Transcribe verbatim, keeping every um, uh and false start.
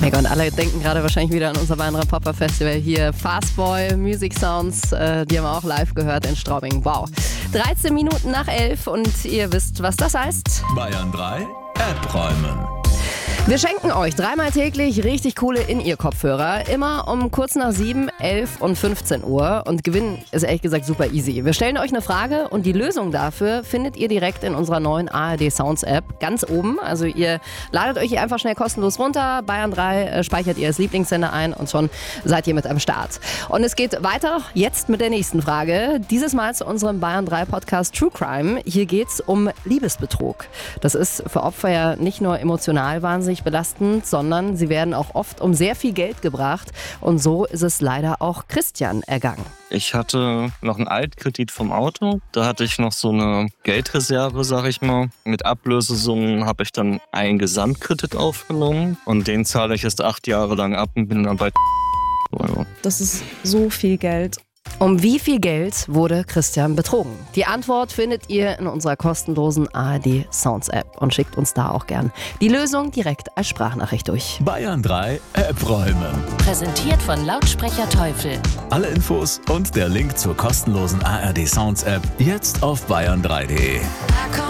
Mega, und alle denken gerade wahrscheinlich wieder an unser Bayern drei Popper Festival hier. Fastboy, Music Sounds, äh, die haben wir auch live gehört in Straubing. Wow. dreizehn Minuten nach elf und ihr wisst, was das heißt. Bayern drei App räumen. Wir schenken euch dreimal täglich richtig coole In-Ear-Kopfhörer. Immer um kurz nach sieben, elf und fünfzehn Uhr. Und gewinnen ist ehrlich gesagt super easy. Wir stellen euch eine Frage und die Lösung dafür findet ihr direkt in unserer neuen A R D Sounds App. Ganz oben. Also ihr ladet euch hier einfach schnell kostenlos runter. Bayern drei äh, speichert ihr als Lieblingssender ein und schon seid ihr mit am Start. Und es geht weiter jetzt mit der nächsten Frage. Dieses Mal zu unserem Bayern drei Podcast True Crime. Hier geht's um Liebesbetrug. Das ist für Opfer ja nicht nur emotional wahnsinnig belastend, sondern sie werden auch oft um sehr viel Geld gebracht. Und so ist es leider auch Christian ergangen. Ich hatte noch einen Altkredit vom Auto. Da hatte ich noch so eine Geldreserve, sag ich mal. Mit Ablösesummen habe ich dann einen Gesamtkredit aufgenommen. Und den zahle ich jetzt acht Jahre lang ab und bin dann bei Euro. Das ist so viel Geld. Um wie viel Geld wurde Christian betrogen? Die Antwort findet ihr in unserer kostenlosen A R D Sounds App und schickt uns da auch gern die Lösung direkt als Sprachnachricht durch. Bayern drei App räumen. Präsentiert von Lautsprecher Teufel. Alle Infos und der Link zur kostenlosen A R D Sounds App jetzt auf bayern drei punkt de.